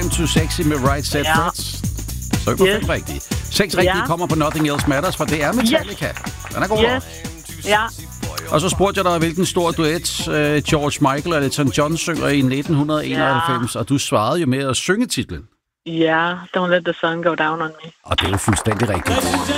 Too Sexy med Right Said Fred. Så perfekt rigtigt. 6 rigtige kommer på Nothing Else Matters, for det er Metallica. Den er god. Ja. Og så spurgte jeg dig, hvilken stor duet George Michael og Elton John synger i 1991, og du svarede jo med at synge titlen. Ja, Don't Let the Sun Go Down on Me. Og det er jo fuldstændig rigtigt.